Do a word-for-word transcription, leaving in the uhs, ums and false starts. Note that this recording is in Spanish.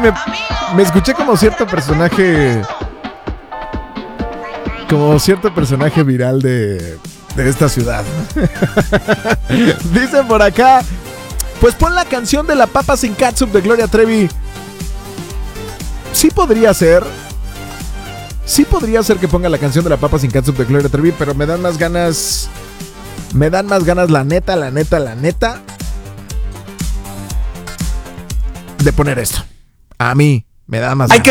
me, me escuché como cierto personaje, como cierto personaje viral de, de esta ciudad. Dicen por acá, pues pon la canción de La Papa Sin Catsup de Gloria Trevi. Sí podría ser. Sí podría ser que ponga la canción de La Papa Sin Catsup de Gloria Trevi, pero me dan más ganas. Me dan más ganas, la neta, la neta, la neta, de poner esto. A mí me da más Hay ganas.